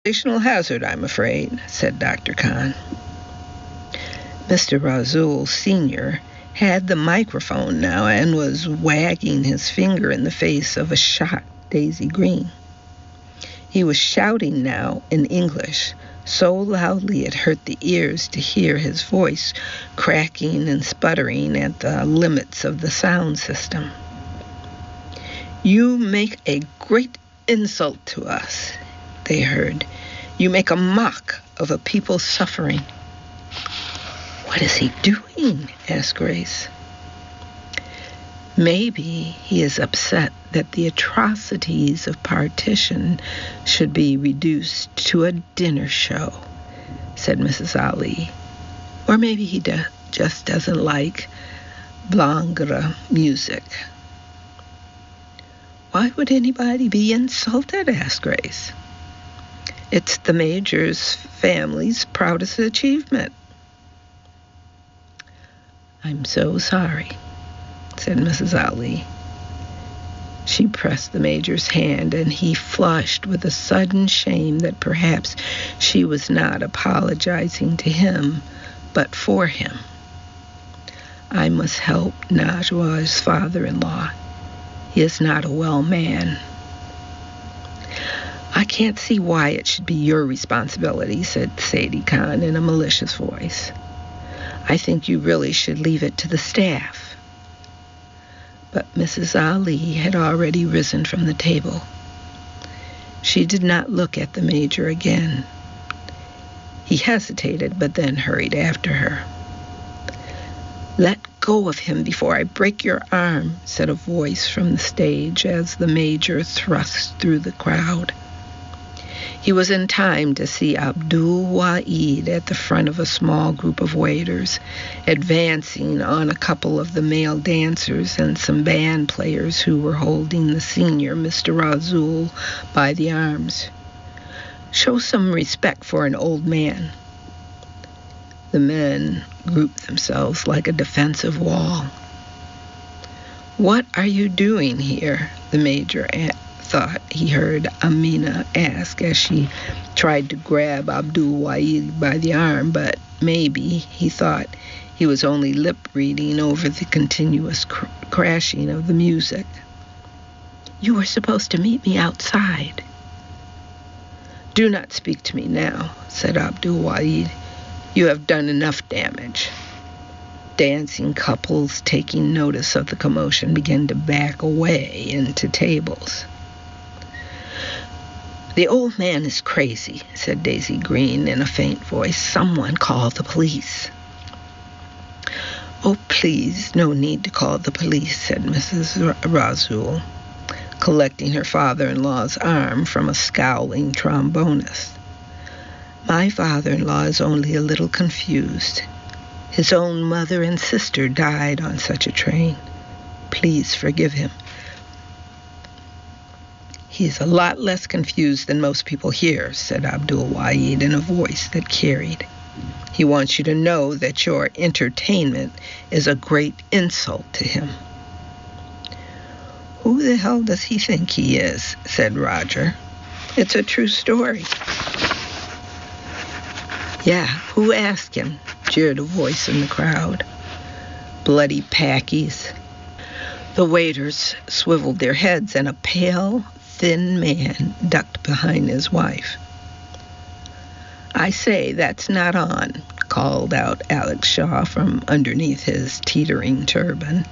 Occupational hazard, I'm afraid, said Dr. Khan. Mr. Razul Sr. had the microphone now and was wagging his finger in the face of a shocked Daisy Green. He was shouting now in English, so loudly it hurt the ears to hear his voice cracking and sputtering at the limits of the sound system. "You make a great insult to us," they heard. "You make a mock of a people suffering." "What is he doing?" asked Grace. "Maybe he is upset that the atrocities of partition should be reduced to a dinner show," said Mrs. Ali. "Or maybe he just doesn't like Bhangra music." "Why would anybody be insulted?" asked Grace. "It's the Major's family's proudest achievement." "I'm so sorry," said Mrs. Ali. She pressed the Major's hand, and he flushed with a sudden shame that perhaps she was not apologizing to him, but for him. "I must help Najwa's father-in-law. He is not a well man." "I can't see why it should be your responsibility," said Sadie Khan in a malicious voice. "I think you really should leave it to the staff." But Mrs. Ali had already risen from the table. She did not look at the Major again. He hesitated, but then hurried after her. "Let go of him before I break your arm," said a voice from the stage as the Major thrust through the crowd. He was in time to see Abdul Wahid at the front of a small group of waiters, advancing on a couple of the male dancers and some band players who were holding the senior Mr. Razul by the arms. "Show some respect for an old man." The men grouped themselves like a defensive wall. "What are you doing here?" the Major thought he heard Amina ask as she tried to grab Abdul Wahid by the arm, but maybe he thought he was only lip-reading over the continuous crashing of the music. "You were supposed to meet me outside." "Do not speak to me now," said Abdul Wahid. "You have done enough damage." Dancing couples, taking notice of the commotion, began to back away into tables. "The old man is crazy," said Daisy Green in a faint voice. "Someone call the police." "Oh, please, no need to call the police," said Mrs. Razul, collecting her father-in-law's arm from a scowling trombonist. "My father-in-law is only a little confused. His own mother and sister died on such a train. Please forgive him. He's a lot less confused than most people here," said Abdul Wahid in a voice that carried. "He wants you to know that your entertainment is a great insult to him." "Who the hell does he think he is?" said Roger. "It's a true story." "Yeah, who asked him?" jeered a voice in the crowd. "Bloody packies." The waiters swiveled their heads, and a pale, thin man ducked behind his wife. "I say, that's not on," called out Alex Shaw from underneath his teetering turban.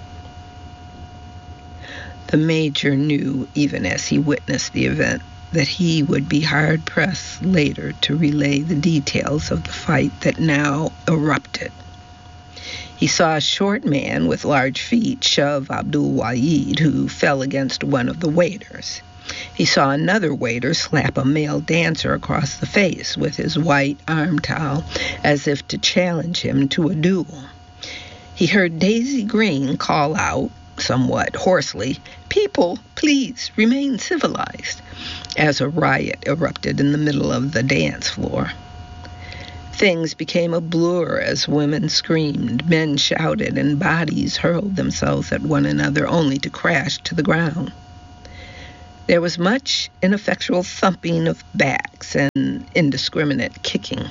The Major knew, even as he witnessed the event, that he would be hard-pressed later to relay the details of the fight that now erupted. He saw a short man with large feet shove Abdul Wahid, who fell against one of the waiters. He saw another waiter slap a male dancer across the face with his white arm towel as if to challenge him to a duel. He heard Daisy Green call out, somewhat hoarsely, "People, please remain civilized," as a riot erupted in the middle of the dance floor. Things became a blur as women screamed, men shouted, and bodies hurled themselves at one another only to crash to the ground. There was much ineffectual thumping of backs and indiscriminate kicking.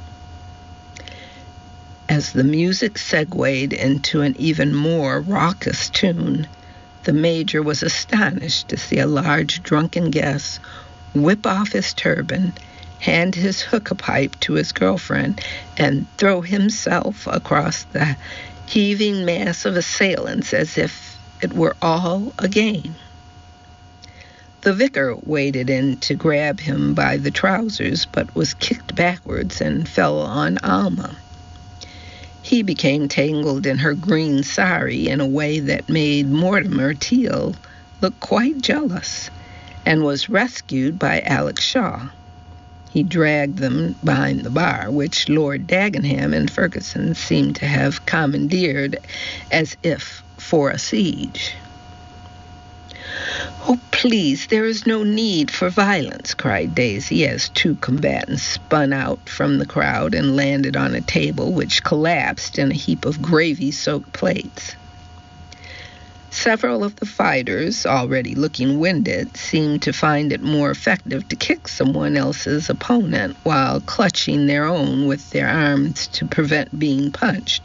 As the music segued into an even more raucous tune, the Major was astonished to see a large drunken guest whip off his turban, hand his hookah pipe to his girlfriend, and throw himself across the heaving mass of assailants as if it were all a game. The vicar waded in to grab him by the trousers, but was kicked backwards and fell on Alma. He became tangled in her green sari in a way that made Mortimer Teal look quite jealous, and was rescued by Alex Shaw. He dragged them behind the bar, which Lord Dagenham and Ferguson seemed to have commandeered as if for a siege. "Oh, please, there is no need for violence," cried Daisy as two combatants spun out from the crowd and landed on a table which collapsed in a heap of gravy-soaked plates. Several of the fighters, already looking winded, seemed to find it more effective to kick someone else's opponent while clutching their own with their arms to prevent being punched.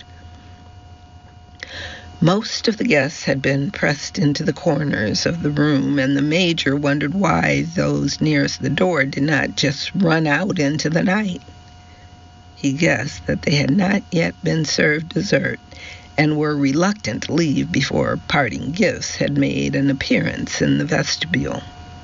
Most of the guests had been pressed into the corners of the room, and the Major wondered why those nearest the door did not just run out into the night. He guessed that they had not yet been served dessert, and were reluctant to leave before parting gifts had made an appearance in the vestibule.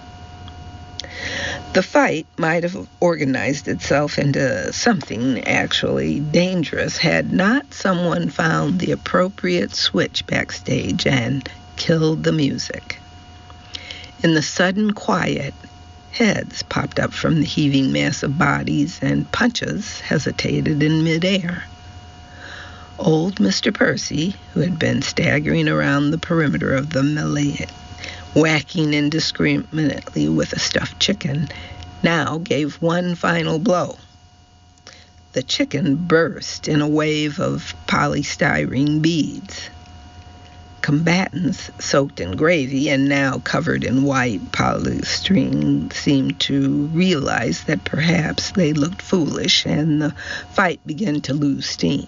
The fight might have organized itself into something actually dangerous had not someone found the appropriate switch backstage and killed the music. In the sudden quiet, heads popped up from the heaving mass of bodies, and punches hesitated in midair. Old Mr. Percy, who had been staggering around the perimeter of the melee, whacking indiscriminately with a stuffed chicken, now gave one final blow. The chicken burst in a wave of polystyrene beads. Combatants, soaked in gravy and now covered in white polystyrene, seemed to realize that perhaps they looked foolish, and the fight began to lose steam.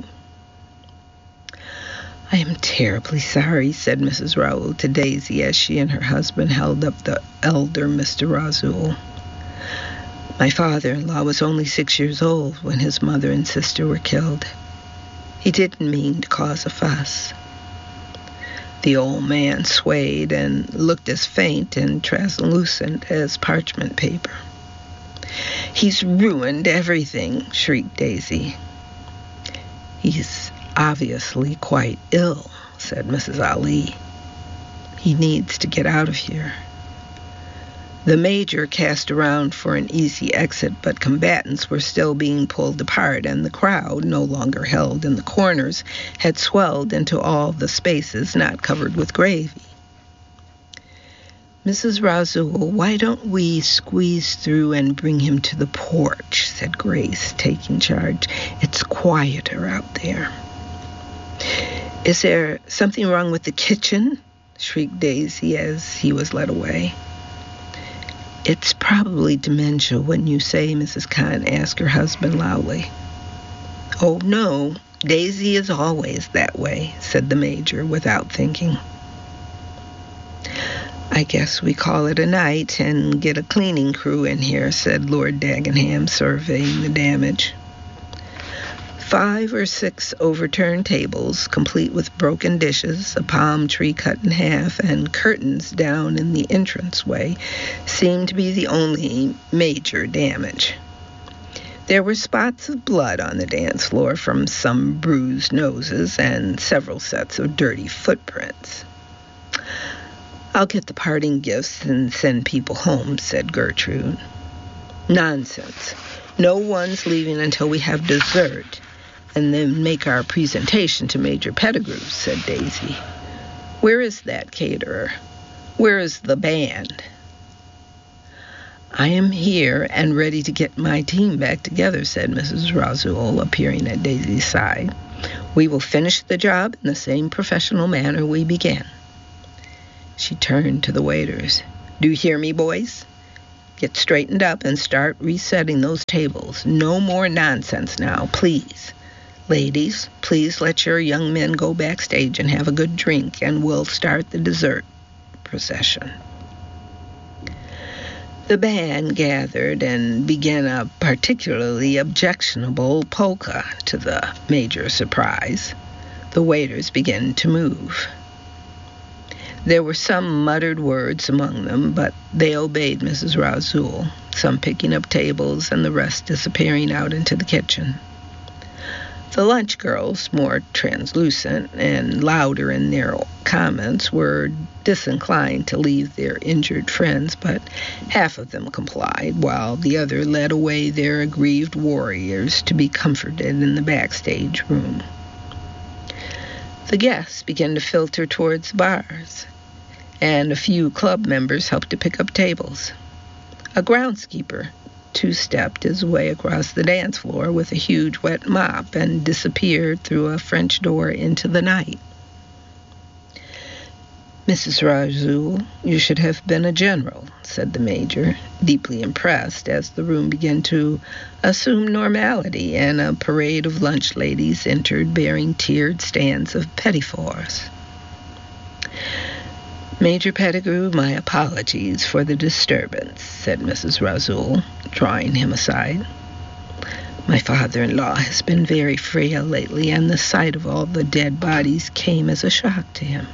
"I am terribly sorry," said Mrs. Raoul to Daisy as she and her husband held up the elder Mr. Raoul. "My father-in-law was only 6 years old when his mother and sister were killed. He didn't mean to cause a fuss." The old man swayed and looked as faint and translucent as parchment paper. "He's ruined everything," shrieked Daisy. "He's obviously quite ill," said Mrs. Ali. "He needs to get out of here." The Major cast around for an easy exit, but combatants were still being pulled apart, and the crowd, no longer held in the corners, had swelled into all the spaces not covered with gravy. "Mrs. Raoul, why don't we squeeze through and bring him to the porch?" said Grace, taking charge. "It's quieter out there." "Is there something wrong with the kitchen?" shrieked Daisy as he was led away. "It's probably dementia, wouldn't you say, Mrs. Khan?" asked her husband loudly. "Oh, no, Daisy is always that way," said the Major without thinking. "I guess we call it a night and get a cleaning crew in here," said Lord Dagenham, surveying the damage. 5 or 6 overturned tables, complete with broken dishes, a palm tree cut in half, and curtains down in the entranceway, seemed to be the only major damage. There were spots of blood on the dance floor from some bruised noses and several sets of dirty footprints. "I'll get the parting gifts and send people home," said Gertrude. "Nonsense. No one's leaving until we have dessert, and then make our presentation to Major Pettigrew," said Daisy. "Where is that caterer? Where is the band?" "I am here and ready to get my team back together," said Mrs. Raoul, appearing at Daisy's side. "We will finish the job in the same professional manner we began." She turned to the waiters. Do you hear me, boys? Get straightened up and start resetting those tables. No more nonsense now, please. Ladies, please let your young men go backstage and have a good drink, and we'll start the dessert procession. The band gathered and began a particularly objectionable polka, to the major's surprise. The waiters began to move. There were some muttered words among them, but they obeyed Mrs. Razoul, some picking up tables and the rest disappearing out into the kitchen. The lunch girls, more translucent and louder in their comments, were disinclined to leave their injured friends, but half of them complied, while the other led away their aggrieved warriors to be comforted in the backstage room. The guests began to filter towards the bars, and a few club members helped to pick up tables. A groundskeeper two-stepped his way across the dance floor with a huge wet mop and disappeared through a French door into the night. Mrs. Razoul, you should have been a general, said the major, deeply impressed as the room began to assume normality and a parade of lunch ladies entered bearing tiered stands of petits fours. Major Pettigrew, my apologies for the disturbance, said Mrs. Razoul, drawing him aside. My father-in-law has been very frail lately, and the sight of all the dead bodies came as a shock to him.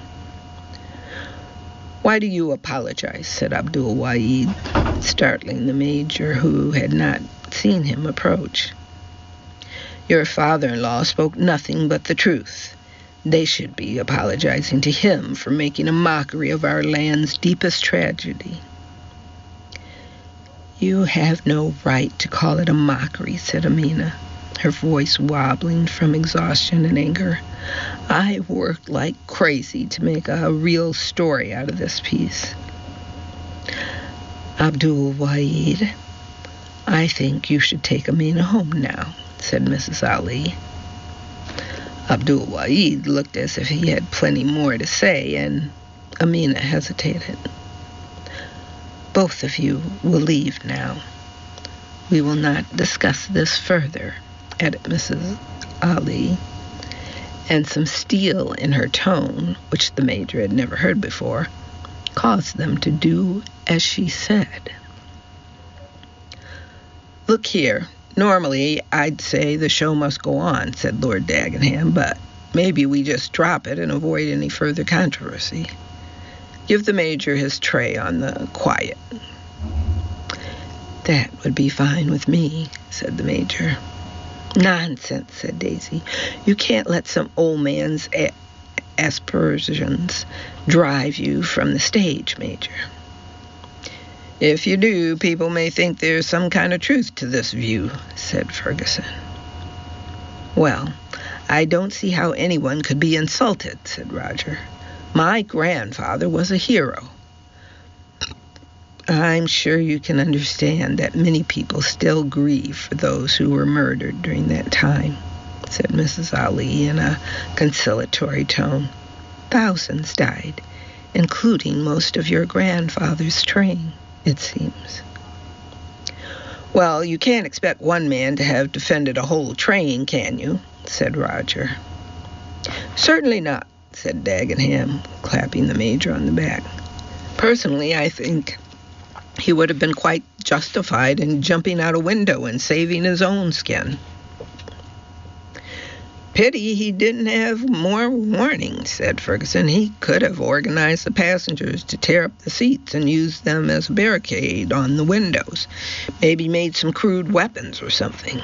Why do you apologize? Said Abdul Wahid, startling the major, who had not seen him approach. Your father-in-law spoke nothing but the truth. They should be apologizing to him for making a mockery of our land's deepest tragedy. You have no right to call it a mockery, said Amina, her voice wobbling from exhaustion and anger. I worked like crazy to make a real story out of this piece. Abdul Wahid, I think you should take Amina home now, said Mrs. Ali. Abdul Wahid looked as if he had plenty more to say, and Amina hesitated. Both of you will leave now. We will not discuss this further, added Mrs. Ali, and some steel in her tone, which the major had never heard before, caused them to do as she said. Look here, normally I'd say the show must go on, said Lord Dagenham, but maybe we just drop it and avoid any further controversy. Give the major his tray on the quiet. That would be fine with me, said the major. Nonsense, said Daisy. You can't let some old man's aspersions drive you from the stage, Major. If you do, people may think there's some kind of truth to this view, said Ferguson. Well, I don't see how anyone could be insulted, said Roger. My grandfather was a hero. I'm sure you can understand that many people still grieve for those who were murdered during that time, said Mrs. Ali in a conciliatory tone. Thousands died, including most of your grandfather's train, it seems. Well, you can't expect one man to have defended a whole train, can you? Said Roger. Certainly not, said Dagenham, clapping the major on the back. Personally, I think he would have been quite justified in jumping out a window and saving his own skin. Pity he didn't have more warning, said Ferguson. He could have organized the passengers to tear up the seats and use them as a barricade on the windows. Maybe made some crude weapons or something.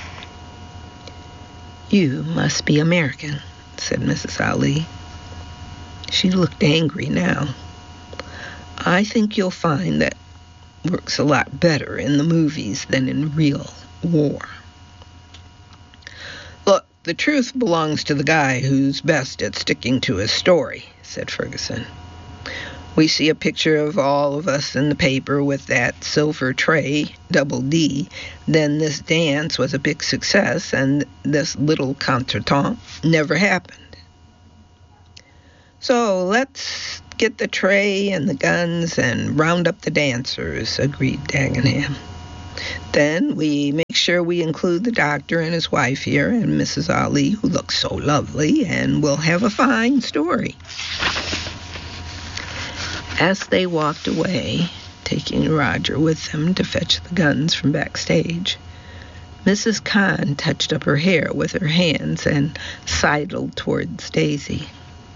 You must be American, said Mrs. Ali. She looked angry now. I think you'll find that works a lot better in the movies than in real war. Look, the truth belongs to the guy who's best at sticking to his story, said Ferguson. We see a picture of all of us in the paper with that silver tray, double D. Then this dance was a big success, and this little contretemps never happened. So let's get the tray and the guns and round up the dancers, agreed Dagenham. Then we make sure we include the doctor and his wife here and Mrs. Ali, who looks so lovely, and we'll have a fine story. As they walked away, taking Roger with them to fetch the guns from backstage, Mrs. Khan touched up her hair with her hands and sidled towards Daisy.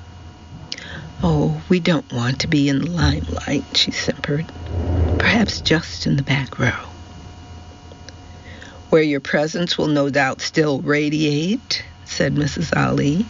"Oh, we don't want to be in the limelight," she simpered. "Perhaps just in the back row, where your presence will no doubt still radiate," said Mrs. Ali.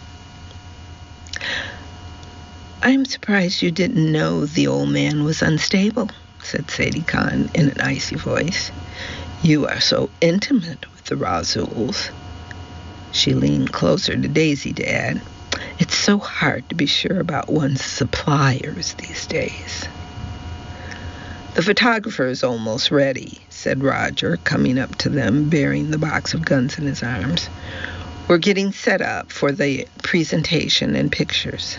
"I'm surprised you didn't know the old man was unstable," said Sadie Khan in an icy voice. "You are so intimate with the Razuls." She leaned closer to Daisy to add, "It's so hard to be sure about one's suppliers these days." "The photographer's almost ready," said Roger, coming up to them, bearing the box of guns in his arms. "We're getting set up for the presentation and pictures."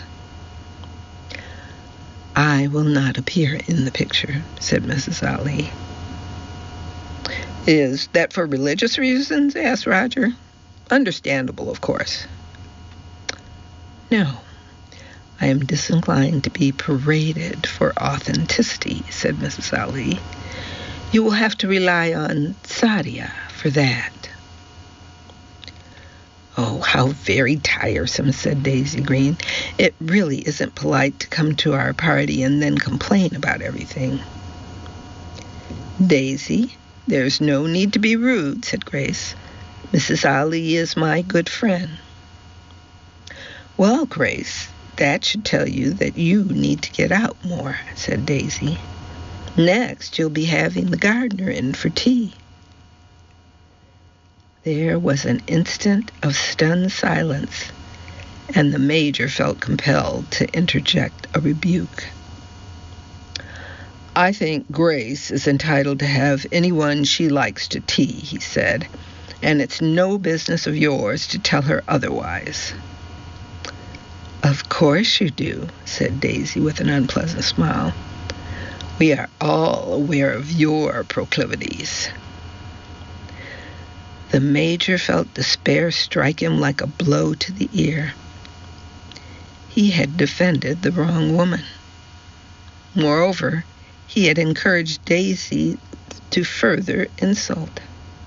"I will not appear in the picture," said Mrs. Ali. "Is that for religious reasons?" asked Roger. "Understandable, of course." "No, I am disinclined to be paraded for authenticity," said Mrs. Ali. "You will have to rely on Sadia for that." "Oh, how very tiresome," said Daisy Green. "It really isn't polite to come to our party and then complain about everything." "Daisy, there's no need to be rude," said Grace. "Mrs. Ali is my good friend." "Well, Grace, that should tell you that you need to get out more," said Daisy. "Next, you'll be having the gardener in for tea." There was an instant of stunned silence, and the Major felt compelled to interject a rebuke. "I think Grace is entitled to have anyone she likes to tea," he said, "and it's no business of yours to tell her otherwise." "Of course you do," said Daisy with an unpleasant smile. "We are all aware of your proclivities." The Major felt despair strike him like a blow to the ear. He had defended the wrong woman. Moreover, he had encouraged Daisy to further insult.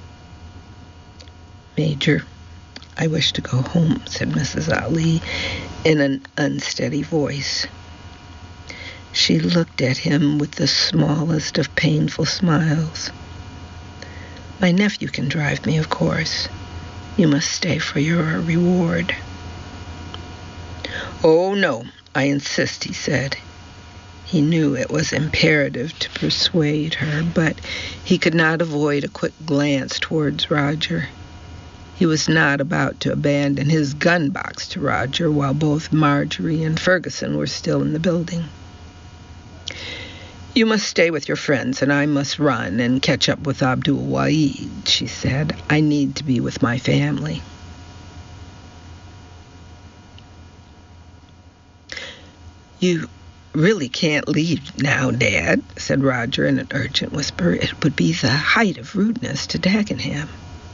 "Major, I wish to go home," said Mrs. Ali in an unsteady voice. She looked at him with the smallest of painful smiles. "My nephew can drive me, of course. You must stay for your reward." "Oh, no, I insist," he said. He knew it was imperative to persuade her, but he could not avoid a quick glance towards Roger. He was not about to abandon his gun box to Roger while both Marjorie and Ferguson were still in the building. "You must stay with your friends, and I must run and catch up with Abdul Wahid," she said. "I need to be with my family." "You really can't leave now, Dad," said Roger in an urgent whisper. "It would be the height of rudeness to Dagenham."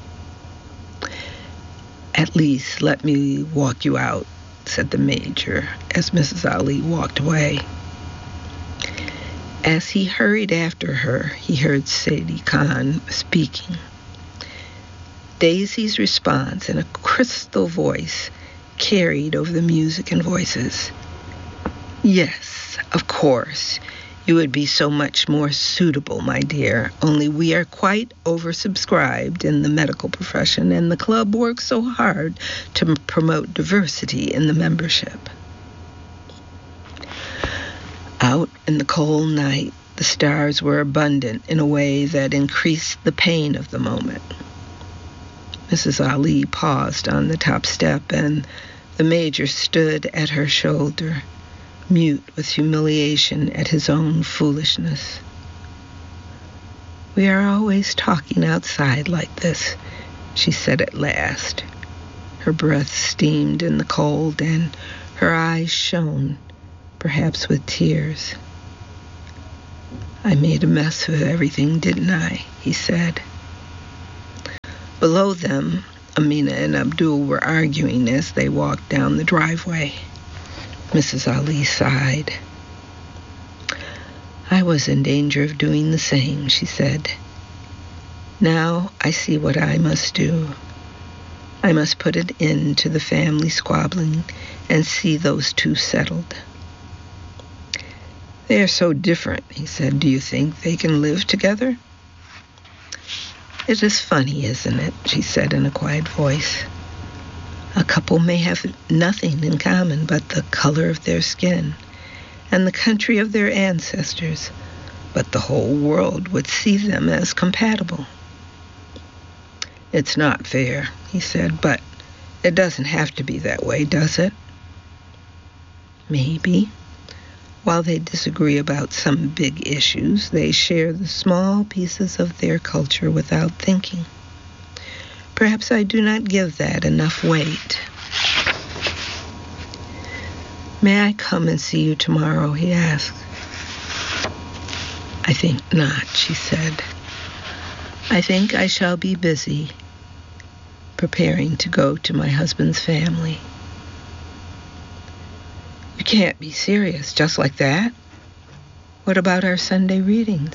"At least let me walk you out," said the Major, as Mrs. Ali walked away. As he hurried after her, he heard Sadie Khan speaking. Daisy's response in a crystal voice carried over the music and voices. "Yes, of course. You would be so much more suitable, my dear, only we are quite oversubscribed in the medical profession, and the club works so hard to promote diversity in the membership." Out in the cold night, the stars were abundant in a way that increased the pain of the moment. Mrs. Ali paused on the top step, and the Major stood at her shoulder, mute with humiliation at his own foolishness. "We are always talking outside like this," she said at last. Her breath steamed in the cold, and her eyes shone perhaps with tears. "I made a mess of everything, didn't I?" he said. Below them, Amina and Abdul were arguing as they walked down the driveway. Mrs. Ali sighed. "I was in danger of doing the same," she said. "Now I see what I must do. I must put an end to the family squabbling and see those two settled." "They are so different," he said. "Do you think they can live together?" "It is funny, isn't it?" she said in a quiet voice. "A couple may have nothing in common but the color of their skin and the country of their ancestors, but the whole world would see them as compatible." "It's not fair," he said, "but it doesn't have to be that way, does it?" "Maybe. While they disagree about some big issues, they share the small pieces of their culture without thinking. Perhaps I do not give that enough weight." "May I come and see you tomorrow?" he asked. "I think not," she said. "I think I shall be busy preparing to go to my husband's family." "You can't be serious just like that. What about our Sunday readings?"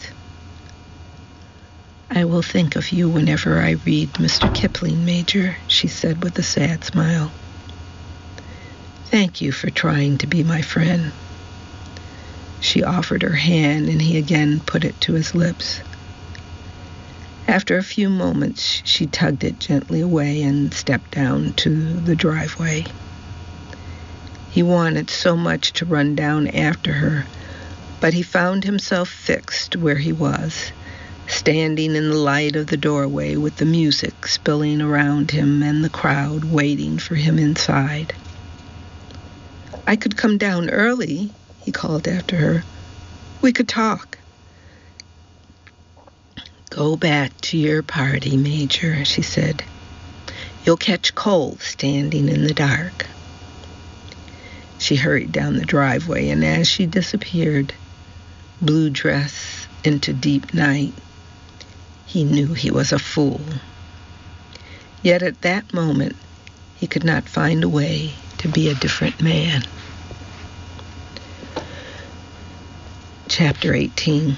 "I will think of you whenever I read Mr. Kipling, Major," she said with a sad smile. "Thank you for trying to be my friend." She offered her hand, and he again put it to his lips. After a few moments, she tugged it gently away and stepped down to the driveway. He wanted so much to run down after her, but he found himself fixed where he was, standing in the light of the doorway with the music spilling around him and the crowd waiting for him inside. "I could come down early," he called after her. "We could talk." "Go back to your party, Major," she said. "You'll catch cold standing in the dark." She hurried down the driveway, and as she disappeared, blue dress into deep night, he knew he was a fool. Yet at that moment, he could not find a way to be a different man. Chapter 18.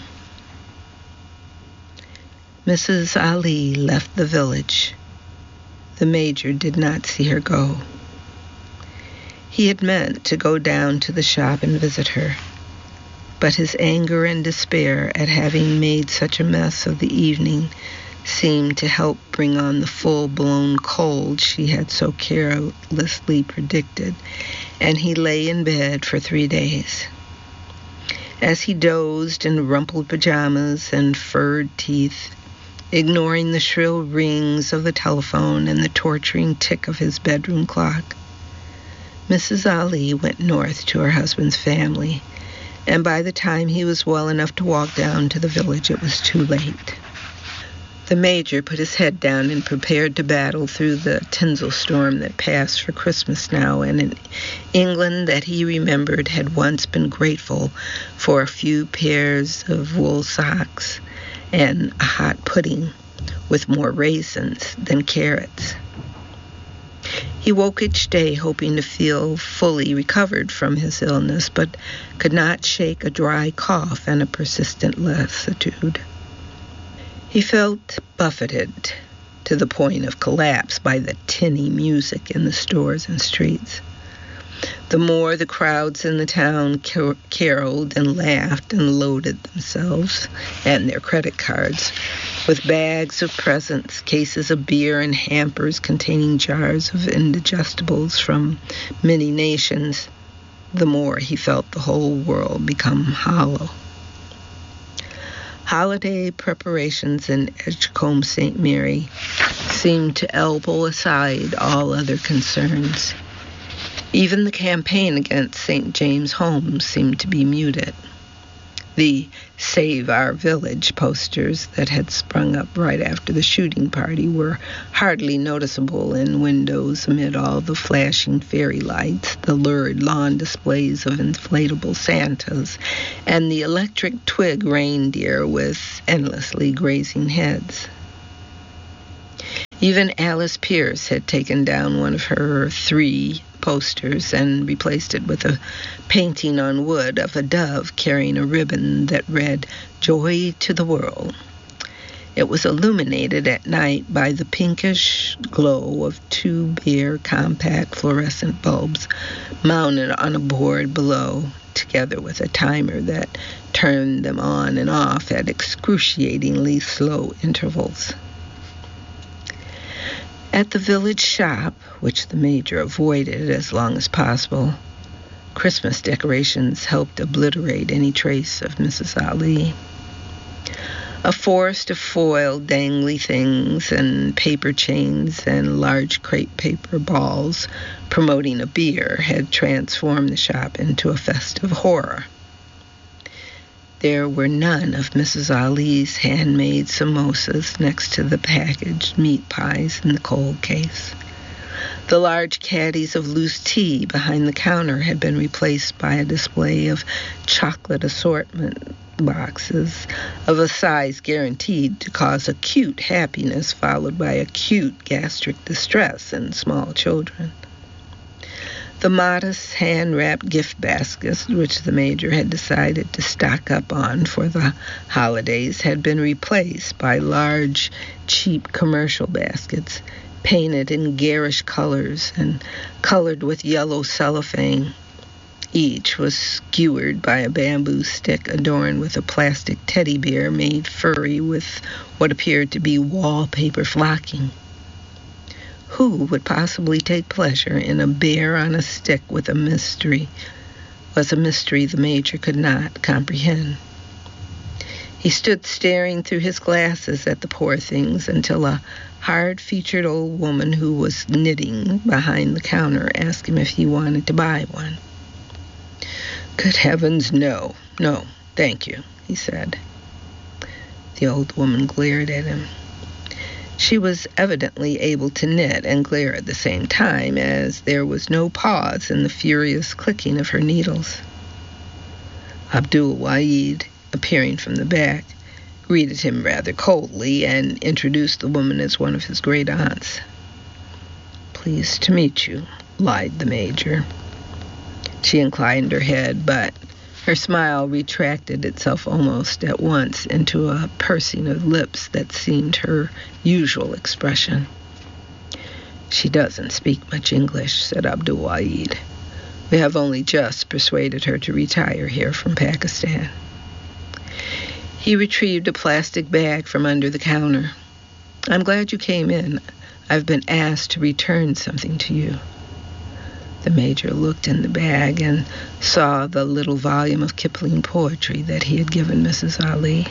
Mrs. Ali left the village. The Major did not see her go. He had meant to go down to the shop and visit her, but his anger and despair at having made such a mess of the evening seemed to help bring on the full-blown cold she had so carelessly predicted, and he lay in bed for 3 days. As he dozed in rumpled pajamas and furred teeth, ignoring the shrill rings of the telephone and the torturing tick of his bedroom clock, Mrs. Ali went north to her husband's family, and by the time he was well enough to walk down to the village, it was too late. The Major put his head down and prepared to battle through the tinsel storm that passed for Christmas now, and in England that he remembered had once been grateful for a few pairs of wool socks and a hot pudding with more raisins than carrots. He woke each day hoping to feel fully recovered from his illness, but could not shake a dry cough and a persistent lassitude. He felt buffeted to the point of collapse by the tinny music in the stores and streets. The more the crowds in the town caroled and laughed and loaded themselves and their credit cards with bags of presents, cases of beer, and hampers containing jars of indigestibles from many nations, the more he felt the whole world become hollow. Holiday preparations in Edgecombe St. Mary seemed to elbow aside all other concerns. Even the campaign against St. James' Home seemed to be muted. The Save Our Village posters that had sprung up right after the shooting party were hardly noticeable in windows amid all the flashing fairy lights, the lurid lawn displays of inflatable Santas, and the electric twig reindeer with endlessly grazing heads. Even Alice Pierce had taken down one of her 3 posters and replaced it with a painting on wood of a dove carrying a ribbon that read, "Joy to the World." It was illuminated at night by the pinkish glow of 2 bare, compact fluorescent bulbs mounted on a board below, together with a timer that turned them on and off at excruciatingly slow intervals. At the village shop, which the Major avoided as long as possible, Christmas decorations helped obliterate any trace of Mrs. Ali. A forest of foiled, dangly things and paper chains and large crepe paper balls promoting a beer had transformed the shop into a festive horror. There were none of Mrs. Ali's handmade samosas next to the packaged meat pies in the cold case. The large caddies of loose tea behind the counter had been replaced by a display of chocolate assortment boxes of a size guaranteed to cause acute happiness followed by acute gastric distress in small children. The modest hand-wrapped gift baskets, which the Major had decided to stock up on for the holidays, had been replaced by large, cheap commercial baskets, painted in garish colors and colored with yellow cellophane. Each was skewered by a bamboo stick adorned with a plastic teddy bear made furry with what appeared to be wallpaper flocking. Who would possibly take pleasure in a bear on a stick with a mystery? Was a mystery the Major could not comprehend. He stood staring through his glasses at the poor things until a hard-featured old woman who was knitting behind the counter asked him if he wanted to buy one. "Good heavens, no, thank you," he said. The old woman glared at him. She was evidently able to knit and glare at the same time, as there was no pause in the furious clicking of her needles. Abdul Wahid, appearing from the back, greeted him rather coldly and introduced the woman as one of his great aunts. "Pleased to meet you," lied the Major. She inclined her head, but her smile retracted itself almost at once into a pursing of lips that seemed her usual expression. "She doesn't speak much English," said Abdul Wahid. "We have only just persuaded her to retire here from Pakistan." He retrieved a plastic bag from under the counter. "I'm glad you came in. I've been asked to return something to you." The Major looked in the bag and saw the little volume of Kipling poetry that he had given Mrs. Ali.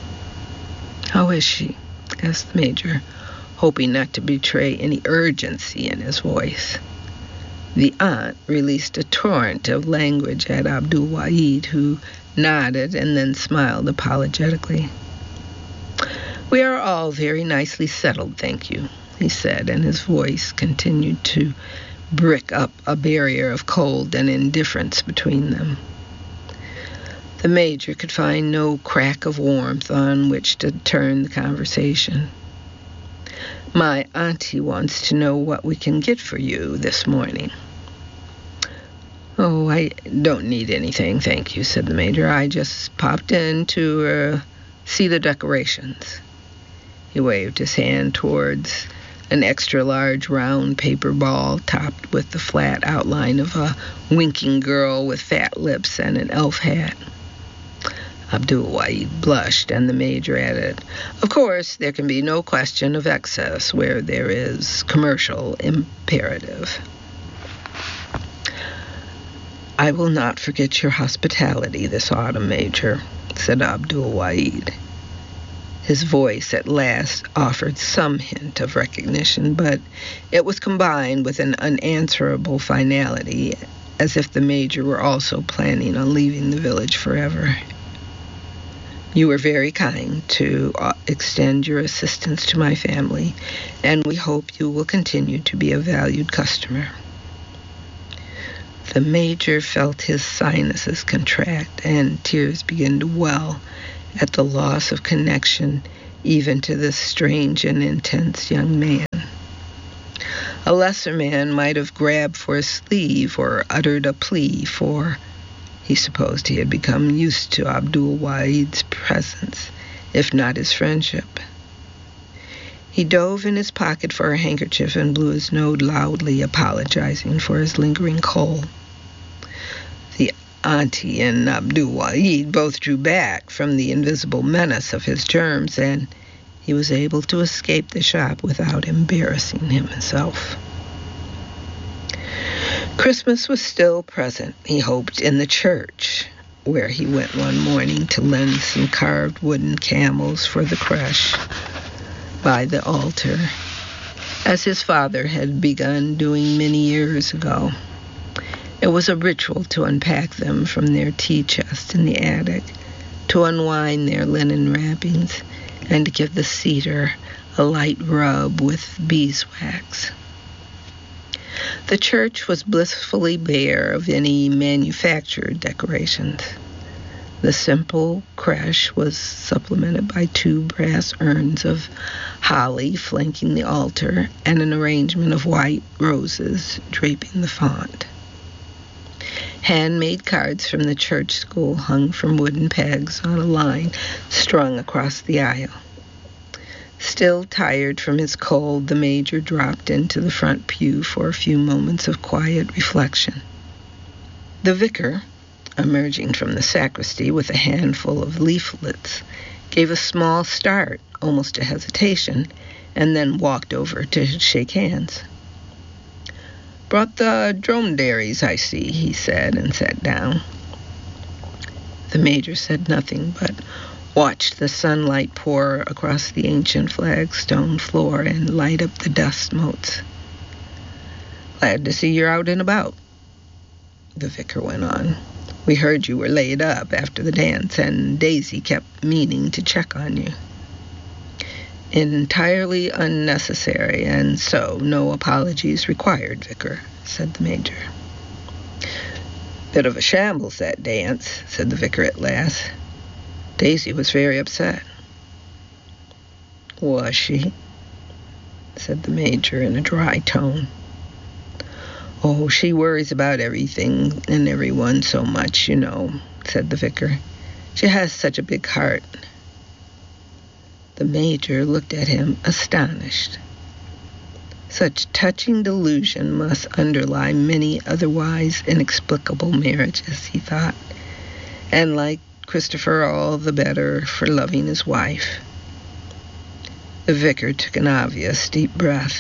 "How is she?" asked the Major, hoping not to betray any urgency in his voice. The aunt released a torrent of language at Abdul Wahid, who nodded and then smiled apologetically. "We are all very nicely settled, thank you," he said, and his voice continued to brick up a barrier of cold and indifference between them. The Major could find no crack of warmth on which to turn the conversation. "My auntie wants to know what we can get for you this morning." "Oh, I don't need anything, thank you," said the Major. "I just popped in to see the decorations." He waved his hand towards an extra-large round paper ball topped with the flat outline of a winking girl with fat lips and an elf hat. Abdul Wahid blushed, and the Major added, "Of course, there can be no question of excess where there is commercial imperative." "I will not forget your hospitality this autumn, Major," said Abdul Wahid. His voice at last offered some hint of recognition, but it was combined with an unanswerable finality, as if the Major were also planning on leaving the village forever. You were very kind to extend your assistance to my family, and we hope you will continue to be a valued customer. The Major felt his sinuses contract, and tears began to well at the loss of connection even to this strange and intense young man. A lesser man might have grabbed for his sleeve or uttered a plea, for he supposed he had become used to Abdul Wahid's presence, if not his friendship. He dove in his pocket for a handkerchief and blew his nose loudly, apologizing for his lingering cold. The auntie and Abdul Wahid both drew back from the invisible menace of his germs, and he was able to escape the shop without embarrassing himself. Christmas was still present, he hoped, in the church, where he went one morning to lend some carved wooden camels for the creche by the altar, as his father had begun doing many years ago. It was a ritual to unpack them from their tea chest in the attic, to unwind their linen wrappings, and to give the cedar a light rub with beeswax. The church was blissfully bare of any manufactured decorations. The simple creche was supplemented by 2 brass urns of holly flanking the altar and an arrangement of white roses draping the font. Handmade cards from the church school hung from wooden pegs on a line strung across the aisle. Still tired from his cold, the Major dropped into the front pew for a few moments of quiet reflection. The vicar, emerging from the sacristy with a handful of leaflets, gave a small start, almost a hesitation, and then walked over to shake hands. "Brought the dromedaries, I see," he said, and sat down. The Major said nothing, but watched the sunlight pour across the ancient flagstone floor and light up the dust motes. "Glad to see you're out and about," the vicar went on. "We heard you were laid up after the dance, and Daisy kept meaning to check on you." "Entirely unnecessary, and so no apologies required, Vicar," said the Major. "Bit of a shambles, that dance," said the vicar at last. "Daisy was very upset." "Was she?" said the Major in a dry tone. "Oh, she worries about everything and everyone so much, you know," said the vicar. "She has such a big heart." The Major looked at him astonished. Such touching delusion must underlie many otherwise inexplicable marriages, he thought, and like Christopher all the better for loving his wife. The vicar took an obvious deep breath.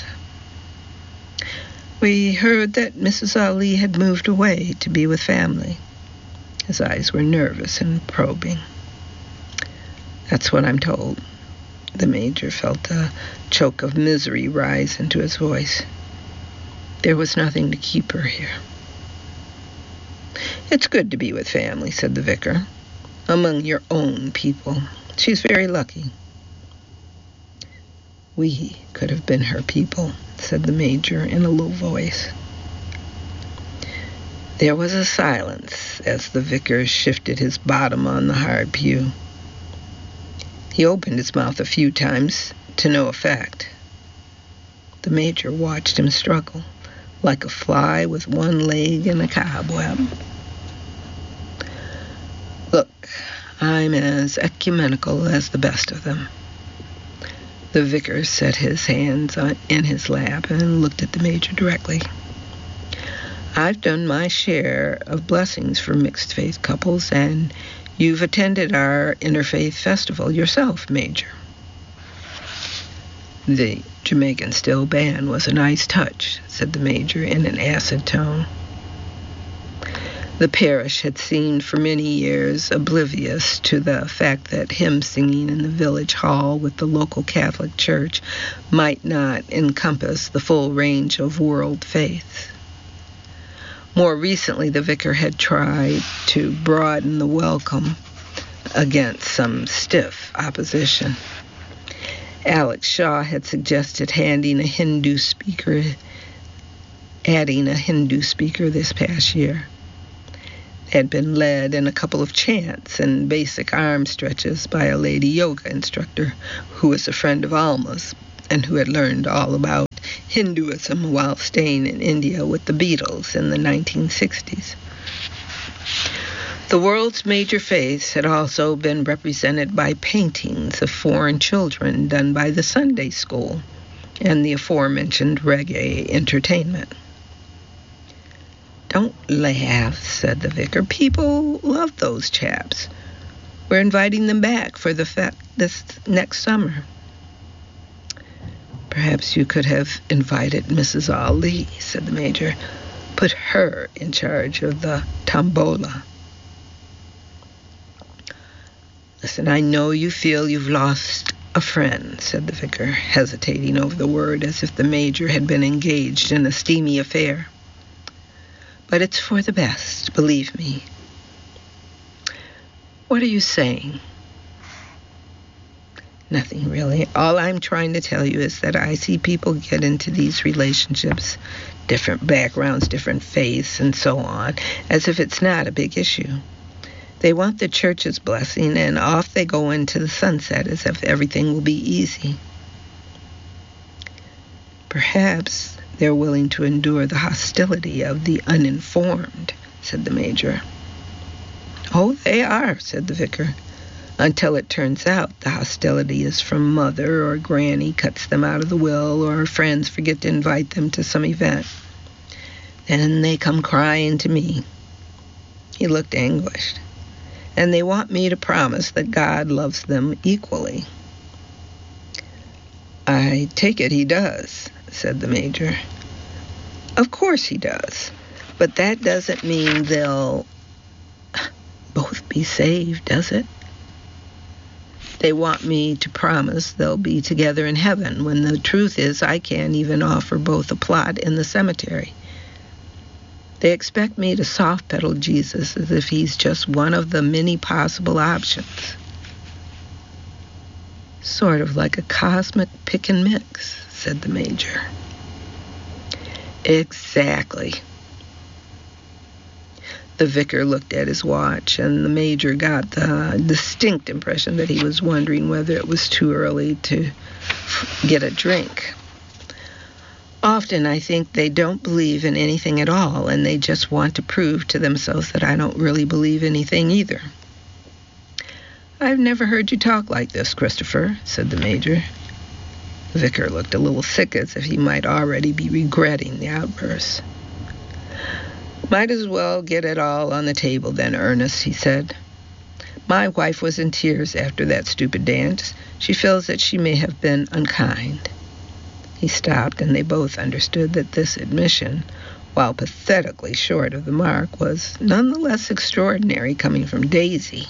"We heard that Mrs. Ali had moved away to be with family." His eyes were nervous and probing. "That's what I'm told." The Major felt a choke of misery rise into his voice. "There was nothing to keep her here." "It's good to be with family," said the vicar. "Among your own people. She's very lucky." "We could have been her people," said the Major in a low voice. There was a silence as the vicar shifted his bottom on the hard pew. He opened his mouth a few times to no effect. The Major watched him struggle, like a fly with one leg in a cobweb. "Look, I'm as ecumenical as the best of them." The vicar set his hands in his lap and looked at the Major directly. "I've done my share of blessings for mixed-faith couples, and you've attended our interfaith festival yourself, Major." "The Jamaican steel band was a nice touch," said the Major in an acid tone. The parish had seemed for many years oblivious to the fact that hymn singing in the village hall with the local Catholic Church might not encompass the full range of world faiths. More recently, the vicar had tried to broaden the welcome against some stiff opposition. Alex Shaw had suggested adding a Hindu speaker this past year. Had been led in a couple of chants and basic arm stretches by a lady yoga instructor who was a friend of Alma's and who had learned all about Hinduism while staying in India with the Beatles in the 1960s. The world's major faiths had also been represented by paintings of foreign children done by the Sunday school and the aforementioned reggae entertainment. "Don't laugh," said the vicar. "People love those chaps. We're inviting them back for the fete this next summer." "Perhaps you could have invited Mrs. Ali," said the Major. "Put her in charge of the tombola." "Listen, I know you feel you've lost a friend," said the vicar, hesitating over the word as if the Major had been engaged in a steamy affair. "But it's for the best, believe me." "What are you saying?" "Nothing, really. All I'm trying to tell you is that I see people get into these relationships, different backgrounds, different faiths, and so on, as if it's not a big issue. They want the church's blessing, and off they go into the sunset as if everything will be easy. Perhaps they're willing to endure the hostility of the uninformed," said the Major. "Oh, they are," said the vicar, "until it turns out the hostility is from mother or granny cuts them out of the will or friends forget to invite them to some event. Then they come crying to me." He looked anguished. "And they want me to promise that God loves them equally." "I take it he does," said the Major. "Of course he does, but that doesn't mean they'll both be saved, does it? They want me to promise they'll be together in heaven, when the truth is I can't even offer both a plot in the cemetery. They expect me to soft-pedal Jesus as if he's just one of the many possible options. Sort of like a cosmic pick and mix," said the Major. "Exactly." The vicar looked at his watch, and the Major got the distinct impression that he was wondering whether it was too early to get a drink. "Often I think they don't believe in anything at all, and they just want to prove to themselves that I don't really believe anything either." "I've never heard you talk like this, Christopher," said the Major. The vicar looked a little sick, as if he might already be regretting the outburst. "Might as well get it all on the table then, Ernest," he said. "My wife was in tears after that stupid dance. She feels that she may have been unkind." He stopped, and they both understood that this admission, while pathetically short of the mark, was nonetheless extraordinary coming from Daisy.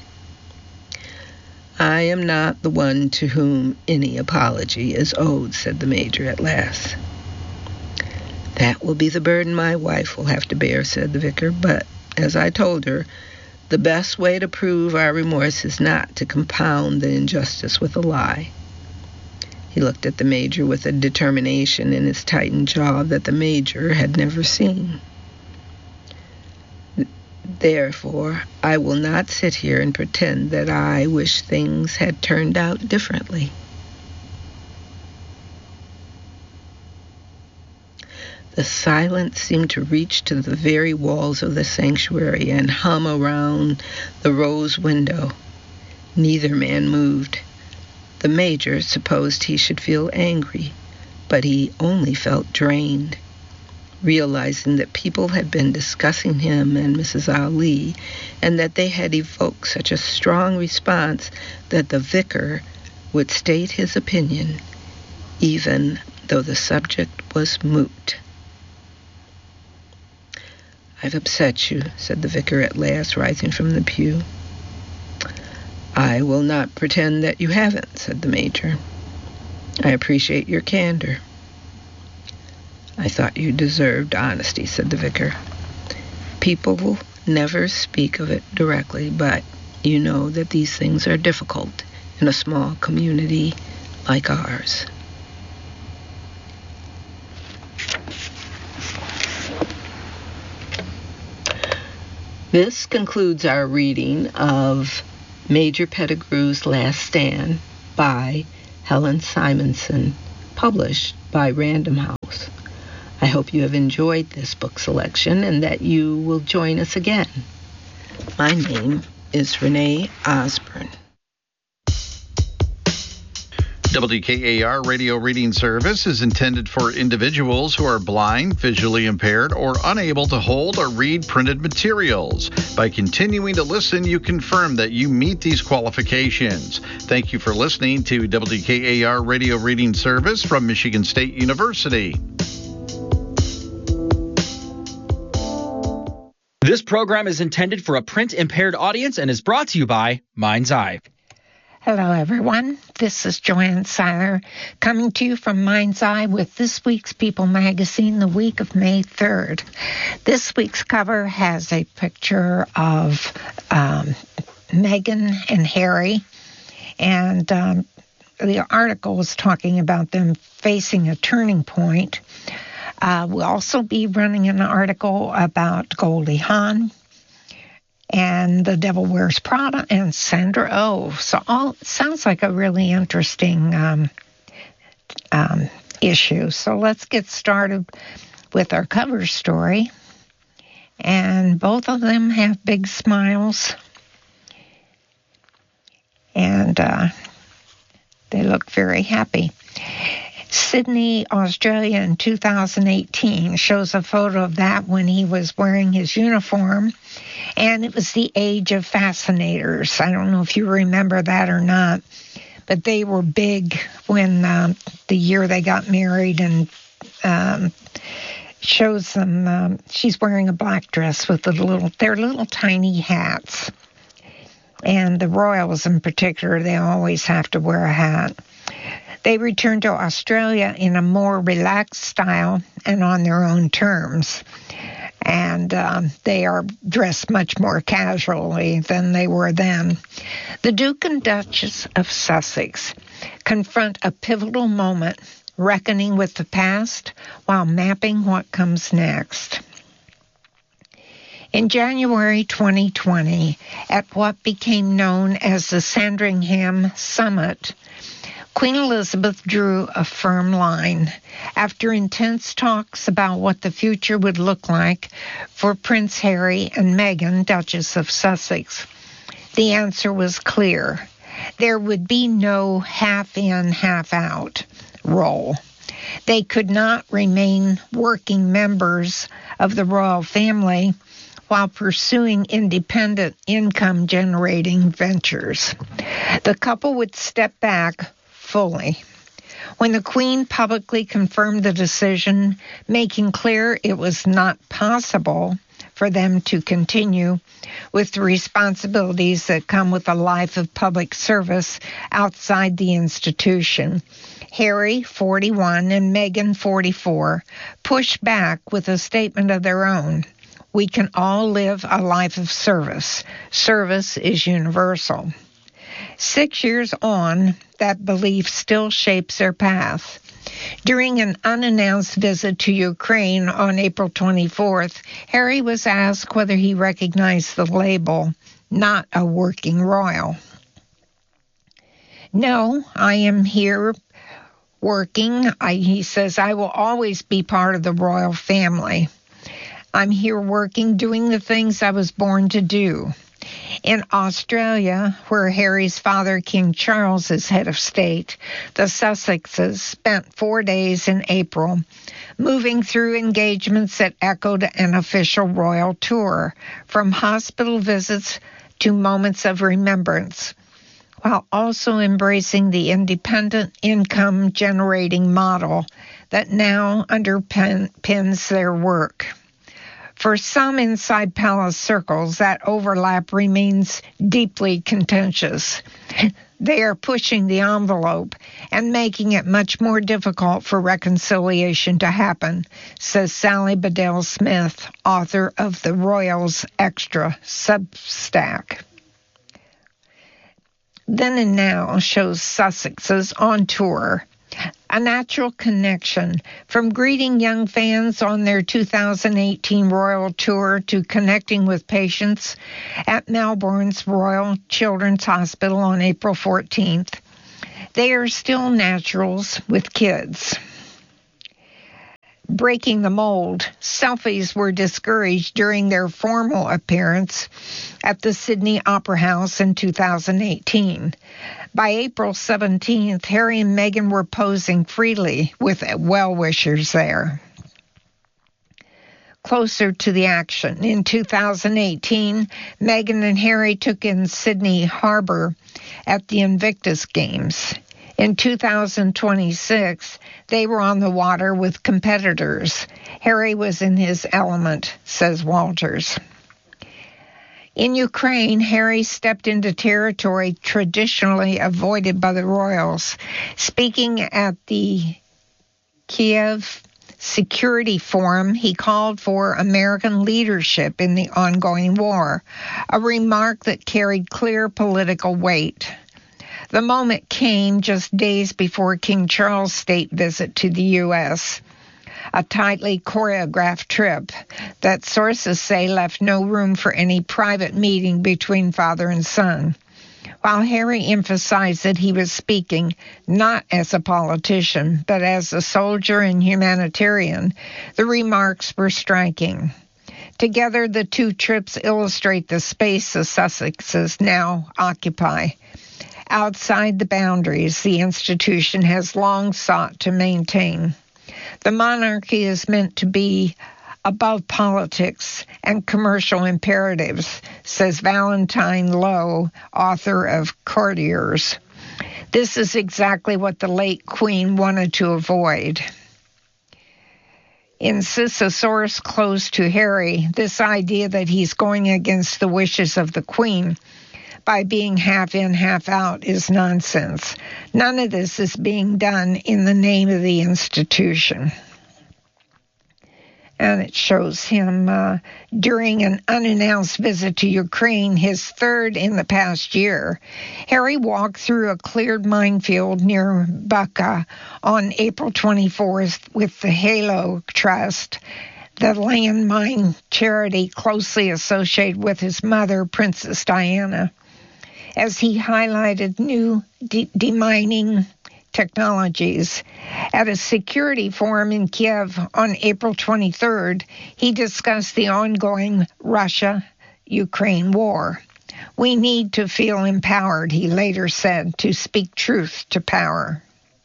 "I am not the one to whom any apology is owed," said the Major at last. "That will be the burden my wife will have to bear," said the vicar. "But, as I told her, the best way to prove our remorse is not to compound the injustice with a lie." He looked at the Major with a determination in his tightened jaw that the Major had never seen. "Therefore, I will not sit here and pretend that I wish things had turned out differently." The silence seemed to reach to the very walls of the sanctuary and hum around the rose window. Neither man moved. The Major supposed he should feel angry, but he only felt drained, realizing that people had been discussing him and Mrs. Ali, and that they had evoked such a strong response that the vicar would state his opinion, even though the subject was moot. "I've upset you," said the vicar at last, rising from the pew. "I will not pretend that you haven't," said the Major. "I appreciate your candor." "I thought you deserved honesty," said the vicar. "People will never speak of it directly, but you know that these things are difficult in a small community like ours. This concludes our reading of Major Pettigrew's Last Stand by Helen Simonson, published by Random House. I hope you have enjoyed this book selection and that you will join us again. My name is Renee Osborne. WKAR Radio Reading Service is intended for individuals who are blind, visually impaired, or unable to hold or read printed materials. By continuing to listen, you confirm that you meet these qualifications. Thank you for listening to WKAR Radio Reading Service from Michigan State University. This program is intended for a print-impaired audience and is brought to you by Mind's Eye. Hello, everyone. This is Joanne Seiler coming to you from Mind's Eye with this week's People magazine, the week of May 3rd. This week's cover has a picture of Meghan and Harry, and the article is talking about them facing a turning point. We'll also be running an article about Goldie Hawn and The Devil Wears Prada and Sandra Oh. So all sounds like a really interesting issue. So let's get started with our cover story. And both of them have big smiles. And they look very happy. Sydney, Australia in 2018 shows a photo of that when he was wearing his uniform, and it was the age of fascinators. I don't know if you remember that or not, but they were big when the year they got married, and shows them, she's wearing a black dress with their little tiny hats. And the royals in particular, they always have to wear a hat. They returned to Australia in a more relaxed style and on their own terms. And they are dressed much more casually than they were then. The Duke and Duchess of Sussex confront a pivotal moment, reckoning with the past while mapping what comes next. In January 2020, at what became known as the Sandringham Summit, Queen Elizabeth drew a firm line after intense talks about what the future would look like for Prince Harry and Meghan, Duchess of Sussex. The answer was clear. There would be no half-in, half-out role. They could not remain working members of the royal family while pursuing independent income-generating ventures. The couple would step back fully. When the Queen publicly confirmed the decision, making clear it was not possible for them to continue with the responsibilities that come with a life of public service outside the institution, Harry, 41, and Meghan, 44, pushed back with a statement of their own. We can all live a life of service. Service is universal. 6 years on, that belief still shapes their path. During an unannounced visit to Ukraine on April 24th, Harry was asked whether he recognized the label, not a working royal. No, I am here working. He says, I will always be part of the royal family. I'm here working, doing the things I was born to do. In Australia, where Harry's father, King Charles, is head of state, the Sussexes spent 4 days in April moving through engagements that echoed an official royal tour, from hospital visits to moments of remembrance, while also embracing the independent income-generating model that now underpins their work. For some inside palace circles, that overlap remains deeply contentious. They are pushing the envelope and making it much more difficult for reconciliation to happen, says Sally Bedell Smith, author of the Royals Extra Substack. Then and Now shows Sussexes on tour. A natural connection from greeting young fans on their 2018 Royal Tour to connecting with patients at Melbourne's Royal Children's Hospital on April 14th. They are still naturals with kids. Breaking the mold, selfies were discouraged during their formal appearance at the Sydney Opera House in 2018. By April 17th, Harry and Meghan were posing freely with well-wishers there. Closer to the action, in 2018, Meghan and Harry took in Sydney Harbour at the Invictus Games. In 2026, they were on the water with competitors. Harry was in his element, says Walters. In Ukraine, Harry stepped into territory traditionally avoided by the royals. Speaking at the Kiev Security Forum, he called for American leadership in the ongoing war, a remark that carried clear political weight. The moment came just days before King Charles' state visit to the U.S., a tightly choreographed trip that sources say left no room for any private meeting between father and son. While Harry emphasized that he was speaking not as a politician, but as a soldier and humanitarian, the remarks were striking. Together, the two trips illustrate the space the Sussexes now occupy. Outside the boundaries the institution has long sought to maintain. The monarchy is meant to be above politics and commercial imperatives, says Valentine Lowe, author of Courtiers. This is exactly what the late Queen wanted to avoid. Insists a source close to Harry, this idea that he's going against the wishes of the Queen by being half in, half out is nonsense. None of this is being done in the name of the institution. And it shows him during an unannounced visit to Ukraine, his third in the past year. Harry walked through a cleared minefield near Bucha on April 24th with the Halo Trust, the landmine charity closely associated with his mother, Princess Diana, as he highlighted new demining technologies. At a security forum in Kiev on April 23rd, he discussed the ongoing Russia-Ukraine war. We need to feel empowered, he later said, to speak truth to power.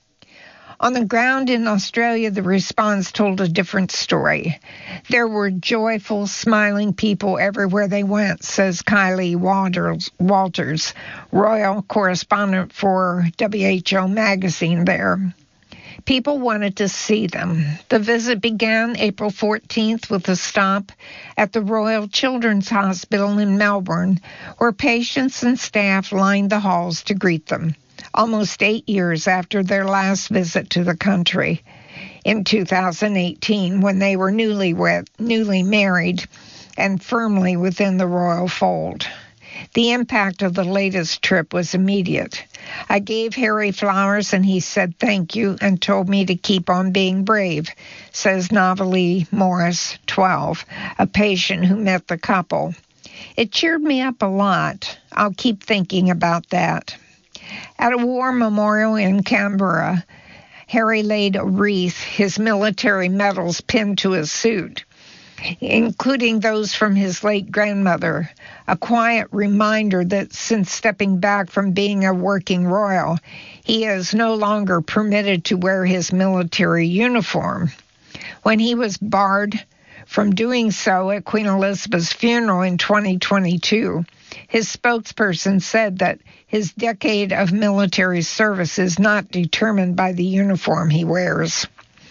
On the ground in Australia, the response told a different story. There were joyful, smiling people everywhere they went, says Kylie Walters, royal correspondent for WHO magazine there. People wanted to see them. The visit began April 14th with a stop at the Royal Children's Hospital in Melbourne, where patients and staff lined the halls to greet them. Almost 8 years after their last visit to the country in 2018, when they were newly married and firmly within the royal fold. The impact of the latest trip was immediate. I gave Harry flowers and he said thank you and told me to keep on being brave, says Novalee Morris, 12, a patient who met the couple. It cheered me up a lot. I'll keep thinking about that. At a war memorial in Canberra, Harry laid a wreath, his military medals pinned to his suit, including those from his late grandmother, a quiet reminder that since stepping back from being a working royal, he is no longer permitted to wear his military uniform. When he was barred from doing so at Queen Elizabeth's funeral in 2022, his spokesperson said that his decade of military service is not determined by the uniform he wears.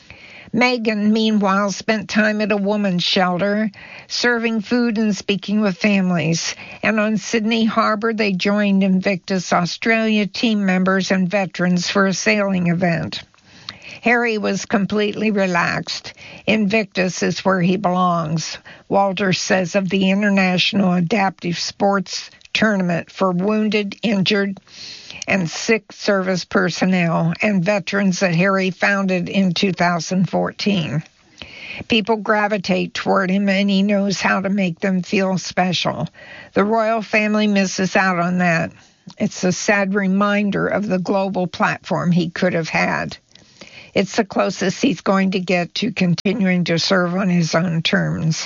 Meghan, meanwhile, spent time at a woman's shelter, serving food and speaking with families. And on Sydney Harbour, they joined Invictus Australia team members and veterans for a sailing event. Harry was completely relaxed. Invictus is where he belongs, Walter says of the International Adaptive Sports tournament for wounded, injured, and sick service personnel and veterans that Harry founded in 2014. People gravitate toward him, and he knows how to make them feel special. The royal family misses out on that. It's a sad reminder of the global platform he could have had. It's the closest he's going to get to continuing to serve on his own terms.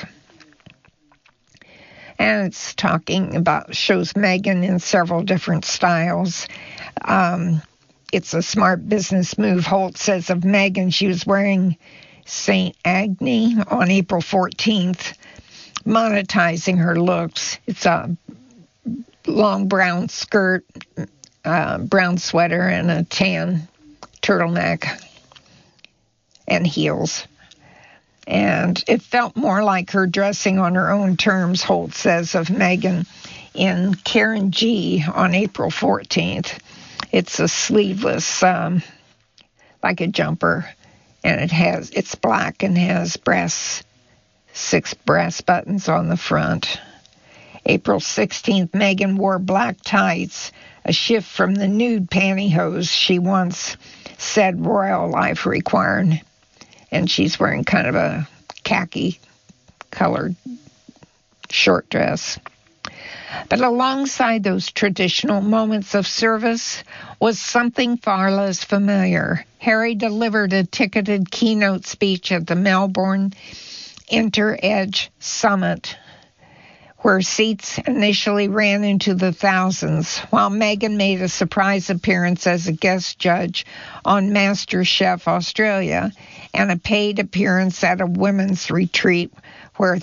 And it's shows Meghan in several different styles. It's a smart business move. Holt says of Meghan, she was wearing St. Agnes on April 14th, monetizing her looks. It's a long brown skirt, brown sweater, and a tan turtleneck and heels. And it felt more like her dressing on her own terms, Holt says of Meghan in Karen G on April 14th. It's a sleeveless, like a jumper, and it's black and has 6 brass buttons on the front. April 16th, Meghan wore black tights, a shift from the nude pantyhose she once said royal life required. And she's wearing kind of a khaki-colored short dress. But alongside those traditional moments of service was something far less familiar. Harry delivered a ticketed keynote speech at the Melbourne InterEdge Summit, where seats initially ran into the thousands, while Meghan made a surprise appearance as a guest judge on MasterChef Australia and a paid appearance at a women's retreat where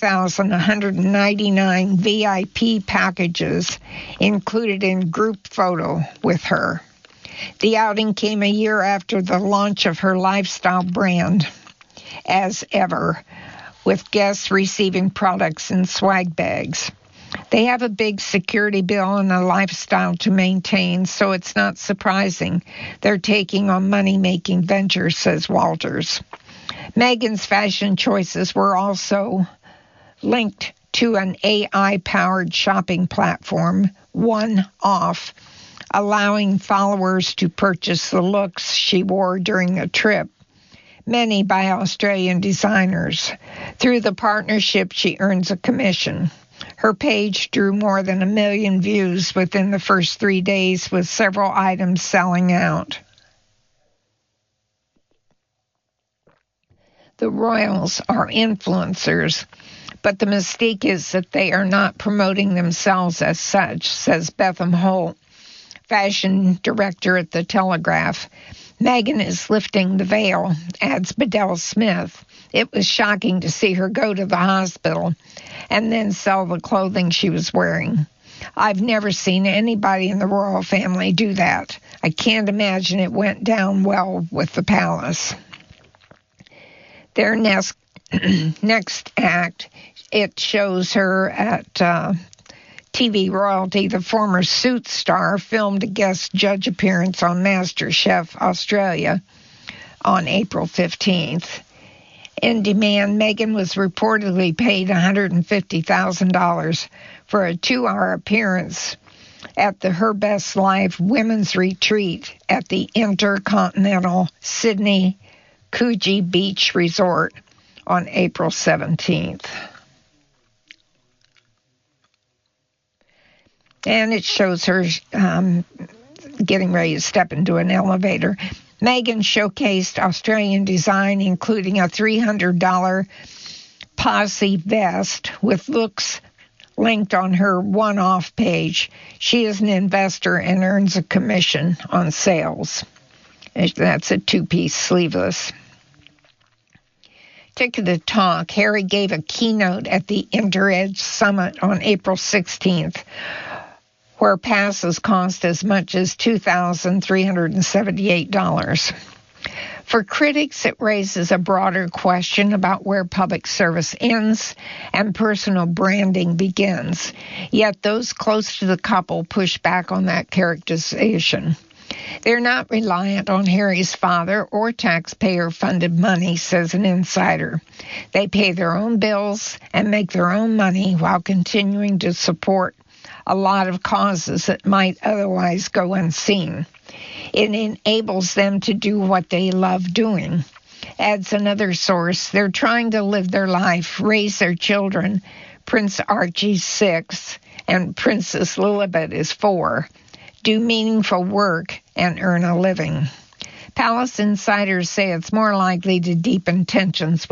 3,199 VIP packages included in group photo with her. The outing came a year after the launch of her lifestyle brand, As Ever, with guests receiving products in swag bags. They have a big security bill and a lifestyle to maintain, so it's not surprising they're taking on money-making ventures, says Walters. Meghan's fashion choices were also linked to an AI-powered shopping platform, One Off, allowing followers to purchase the looks she wore during a trip, many by Australian designers. Through the partnership, she earns a commission. Her page drew more than 1 million views within the first 3 days, with several items selling out. The royals are influencers, but the mystique is that they are not promoting themselves as such, says Betham Holt, fashion director at The Telegraph. Meghan is lifting the veil, adds Bedell Smith. It was shocking to see her go to the hospital and then sell the clothing she was wearing. I've never seen anybody in the royal family do that. I can't imagine it went down well with the palace. Their next act, it shows her at TV royalty. The former Suits star filmed a guest judge appearance on MasterChef Australia on April 15th. In demand, Meghan was reportedly paid $150,000 for a 2-hour appearance at the Her Best Life Women's Retreat at the Intercontinental Sydney Coogee Beach Resort on April 17th. And it shows her getting ready to step into an elevator. Meghan showcased Australian design, including a $300 posse vest with looks linked on her one-off page. She is an investor and earns a commission on sales. That's a 2-piece sleeveless. Ticket to Talk. Harry gave a keynote at the InterEdge Summit on April 16th, where passes cost as much as $2,378. For critics, it raises a broader question about where public service ends and personal branding begins. Yet those close to the couple push back on that characterization. They're not reliant on Harry's father or taxpayer-funded money, says an insider. They pay their own bills and make their own money while continuing to support a lot of causes that might otherwise go unseen. It enables them to do what they love doing. Adds another source, they're trying to live their life, raise their children. Prince Archie's 6 and Princess Lilibet is 4. Do meaningful work and earn a living. Palace insiders say it's more likely to deepen tensions